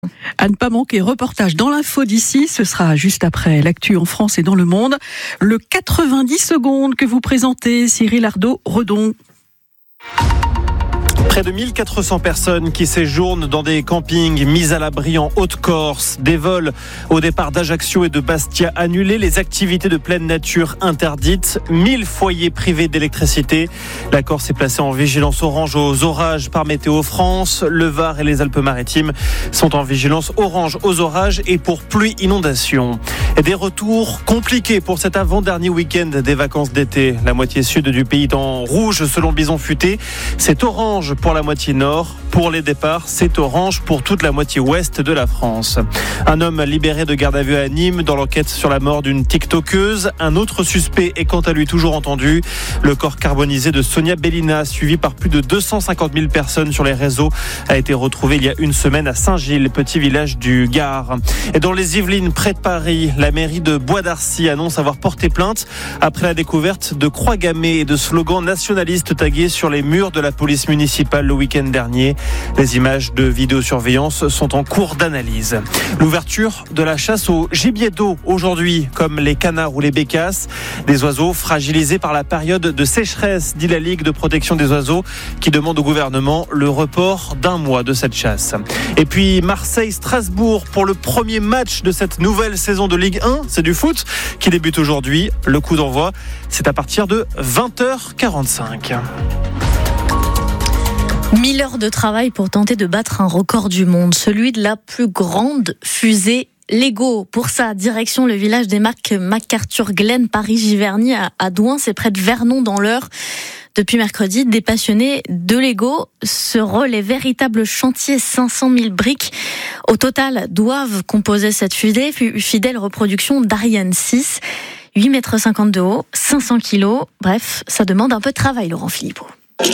À ne pas manquer, reportage dans l'info d'ici, ce sera juste après l'actu en France et dans le monde. Le 90 secondes que vous présentez, Cyril Ardo-Redon. Près de 1400 personnes qui séjournent dans des campings mis à l'abri en Haute-Corse. Des vols au départ d'Ajaccio et de Bastia annulés. Les activités de pleine nature interdites. 1000 foyers privés d'électricité. La Corse est placée en vigilance orange aux orages par Météo France. Le Var et les Alpes-Maritimes sont en vigilance orange aux orages et pour pluie inondation. Et des retours compliqués pour cet avant-dernier week-end des vacances d'été. La moitié sud du pays est en rouge selon Bison Futé. C'est orange pour la moitié nord. Pour les départs, c'est orange pour toute la moitié ouest de la France. Un homme libéré de garde à vue à Nîmes dans l'enquête sur la mort d'une tiktokeuse. Un autre suspect est quant à lui toujours entendu. Le corps carbonisé de Sonia Bellina, suivi par plus de 250 000 personnes sur les réseaux, a été retrouvé il y a une semaine à Saint-Gilles, petit village du Gard. Et dans les Yvelines, près de Paris, la mairie de Bois d'Arcy annonce avoir porté plainte après la découverte de croix gammées et de slogans nationalistes tagués sur les murs de la police municipale le week-end dernier. Les images de vidéosurveillance sont en cours d'analyse. L'ouverture de la chasse au gibier d'eau aujourd'hui, comme les canards ou les bécasses, des oiseaux fragilisés par la période de sécheresse, dit la Ligue de protection des oiseaux, qui demande au gouvernement le report d'un mois de cette chasse. Et puis Marseille-Strasbourg pour le premier match de cette nouvelle saison de Ligue 1, c'est du foot, qui débute aujourd'hui. Le coup d'envoi, c'est à partir de 20h45. 1000 heures de travail pour tenter de battre un record du monde, celui de la plus grande fusée Lego. Pour ça, direction le village des MacArthur Glen, Paris-Giverny, à Douin, c'est près de Vernon dans l'Eure. Depuis mercredi, des passionnés de Lego seront les véritables chantiers. 500 000 briques au total doivent composer cette fusée, fidèle reproduction d'Ariane 6. 8,50 m de haut, 500 kg. Bref, ça demande un peu de travail, Laurent Philippot.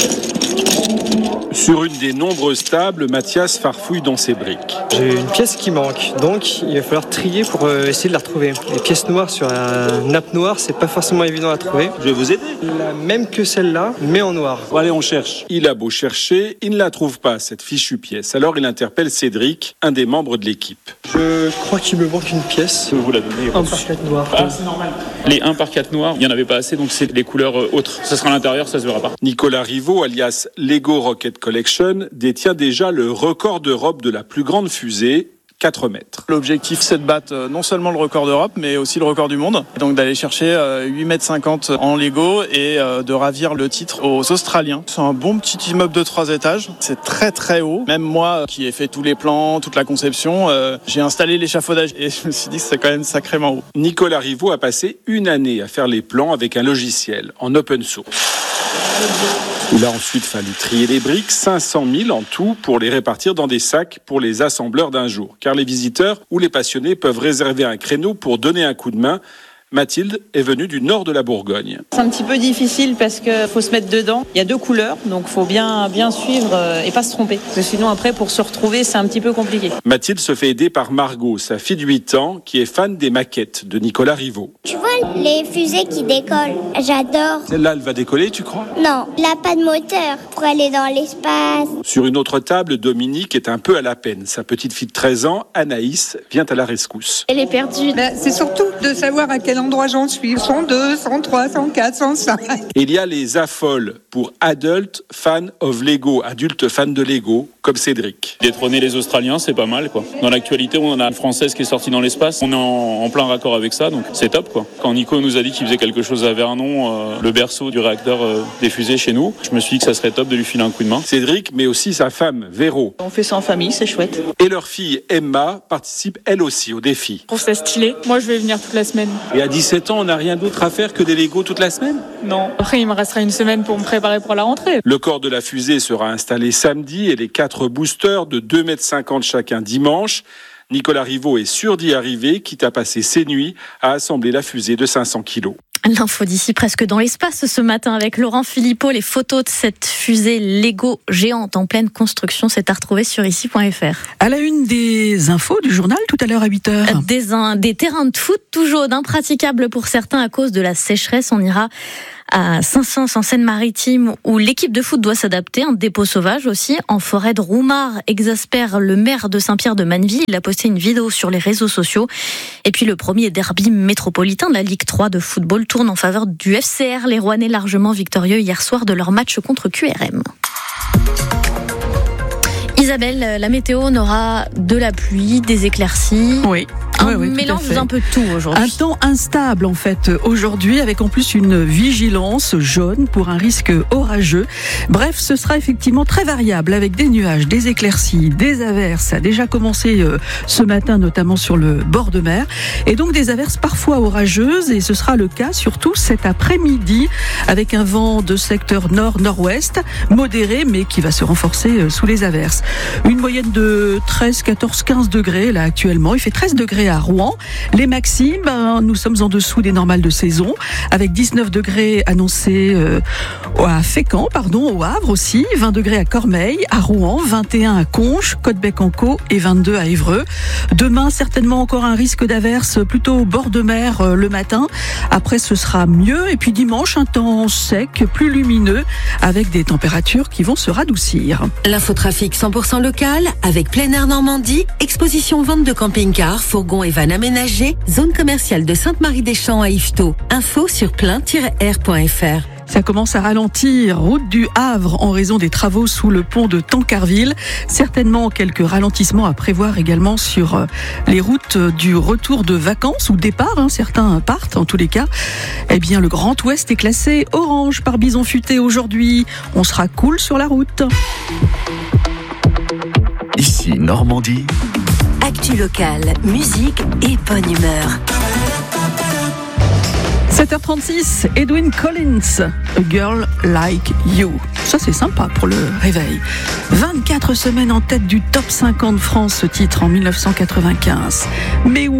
Sur une des nombreuses tables, Mathias farfouille dans ses briques. J'ai une pièce qui manque, donc il va falloir trier pour essayer de la retrouver. Les pièces noires sur la nappe noire, c'est pas forcément évident à trouver. Je vais vous aider. La même que celle-là, mais en noir. Bon, allez, on cherche. Il a beau chercher, il ne la trouve pas, cette fichue pièce. Alors il interpelle Cédric, un des membres de l'équipe. Je crois qu'il me manque une pièce. Je peux vous la donner. 1/4 noir. Ah, c'est normal. Les 1/4 noirs, il n'y en avait pas assez, donc c'est les couleurs autres. Ça sera à l'intérieur, ça se verra pas. Nicolas Rivaud, alias Lego Rocket Collection, détient déjà le record d'Europe de la plus grande fusée, 4 mètres. L'objectif, c'est de battre non seulement le record d'Europe, mais aussi le record du monde. Donc d'aller chercher 8,50 m en Lego et de ravir le titre aux Australiens. C'est un bon petit immeuble de 3 étages. C'est très très haut. Même moi, qui ai fait tous les plans, toute la conception, j'ai installé l'échafaudage et je me suis dit que c'est quand même sacrément haut. Nicolas Rivaud a passé une année à faire les plans avec un logiciel en open source. Il a ensuite fallu trier les briques, 500 000 en tout, pour les répartir dans des sacs pour les assembleurs d'un jour. Car les visiteurs ou les passionnés peuvent réserver un créneau pour donner un coup de main. Mathilde est venue du nord de la Bourgogne. C'est un petit peu difficile parce qu'il faut se mettre dedans. Il y a 2 couleurs, donc il faut bien suivre et pas se tromper. Parce que sinon après, pour se retrouver, c'est un petit peu compliqué. Mathilde se fait aider par Margot, sa fille de 8 ans, qui est fan des maquettes de Nicolas Rivaud. Tu vois les fusées qui décollent, j'adore. Celle-là, elle va décoller, tu crois ? Non, elle n'a pas de moteur pour aller dans l'espace. Sur une autre table, Dominique est un peu à la peine. Sa petite fille de 13 ans, Anaïs, vient à la rescousse. Elle est perdue. C'est surtout de savoir à quel endroit j'en suis. 102, 103, 104, 105. Il y a les affoles pour Adult Fan of Lego, adultes fans de Lego, comme Cédric. Détrôner les Australiens, c'est pas mal, quoi. Dans l'actualité, on a une Française qui est sortie dans l'espace. On est en plein raccord avec ça, donc c'est top, quoi. Quand Nico nous a dit qu'il faisait quelque chose à Vernon, le berceau du réacteur des fusées chez nous, je me suis dit que ça serait top de lui filer un coup de main. Cédric, mais aussi sa femme, Véro. On fait ça en famille, c'est chouette. Et leur fille, Emma, participe elle aussi au défi. Je trouve ça stylé. Moi, je vais venir toute la semaine. Et à 17 ans, on n'a rien d'autre à faire que des Lego toute la semaine ? Non. Après, il me restera une semaine pour me préparer pour la rentrée. Le corps de la fusée sera installé samedi et les 4 boosters de 2,50 m chacun dimanche. Nicolas Rivaud est sûr d'y arriver, quitte à passer ses nuits à assembler la fusée de 500 kg. L'info d'ici presque dans l'espace ce matin avec Laurent Philippot. Les photos de cette fusée Lego géante en pleine construction, c'est à retrouver sur ici.fr. À la une des infos du journal tout à l'heure à 8h. Des terrains de foot tout jaunes, impraticables pour certains à cause de la sécheresse. On ira À Saint-Saëns, en Seine-Maritime, où l'équipe de foot doit s'adapter, un dépôt sauvage aussi. En forêt de Roumard exaspère le maire de Saint-Pierre-de-Manneville. Il a posté une vidéo sur les réseaux sociaux. Et puis le premier derby métropolitain de la Ligue 3 de football tourne en faveur du FCR. Les Rouennais largement victorieux hier soir de leur match contre QRM. Isabelle, la météo, on aura de la pluie, des éclaircies. Oui. Un mélange d'un peu de tout aujourd'hui. Un temps instable en fait aujourd'hui, avec en plus une vigilance jaune pour un risque orageux. Bref, ce sera effectivement très variable, avec des nuages, des éclaircies, des averses. Ça a déjà commencé ce matin, notamment sur le bord de mer, et donc des averses parfois orageuses, et ce sera le cas surtout cet après-midi, avec un vent de secteur nord-nord-ouest modéré, mais qui va se renforcer sous les averses. Une moyenne de 13, 14, 15 degrés là actuellement. Il fait 13 degrés à Rouen. Les maximes, nous sommes en dessous des normales de saison, avec 19 degrés annoncés à Fécamp, au Havre aussi, 20 degrés à Cormeilles, à Rouen, 21 à Conches, Côte-Bec-en-Caux et 22 à Évreux. Demain, certainement encore un risque d'averse plutôt au bord de mer le matin. Après, ce sera mieux. Et puis dimanche, un temps sec, plus lumineux, avec des températures qui vont se radoucir. L'infotrafic 100% local, avec Plein Air Normandie, exposition vente de camping-cars, fourgons et vannes aménagés, zone commerciale de Sainte-Marie-des-Champs à Yvetot. Info sur plein-air.fr. Ça commence à ralentir, route du Havre, en raison des travaux sous le pont de Tancarville. Certainement quelques ralentissements à prévoir également sur les routes du retour de vacances ou départ. Certains partent en tous les cas. Eh bien, le Grand Ouest est classé orange par Bison Futé aujourd'hui. On sera cool sur la route. Ici Normandie. Actu locale, musique et bonne humeur. 7h36, Edwyn Collins, A Girl Like You. Ça, c'est sympa pour le réveil. 24 semaines en tête du top 50 France, ce titre en 1995. Mais